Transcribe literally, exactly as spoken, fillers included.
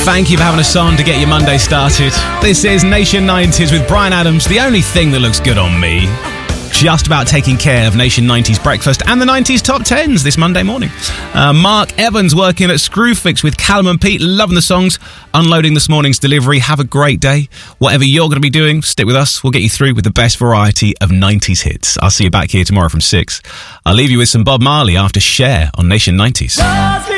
Thank you for having us on to get your Monday started. This is Nation nineties with Brian Adams, the only thing that looks good on me. Just about taking care of Nation nineties Breakfast and the nineties Top Tens this Monday morning. Uh, Mark Evans working at Screwfix with Callum and Pete, loving the songs, unloading this morning's delivery. Have a great day. Whatever you're going to be doing, stick with us. We'll get you through with the best variety of nineties hits. I'll see you back here tomorrow from six. I'll leave you with some Bob Marley after Cher on Nation nineties.